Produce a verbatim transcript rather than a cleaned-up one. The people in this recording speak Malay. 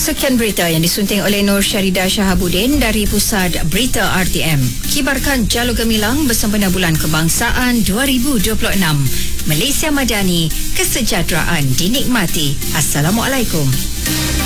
Sekian berita yang disunting oleh Nur Syarida Shahabuddin dari Pusat Berita R T M. Kibarkan Jalur Gemilang bersempena Bulan Kebangsaan dua ribu dua puluh enam. Malaysia Madani, kesejahteraan dinikmati. Assalamualaikum.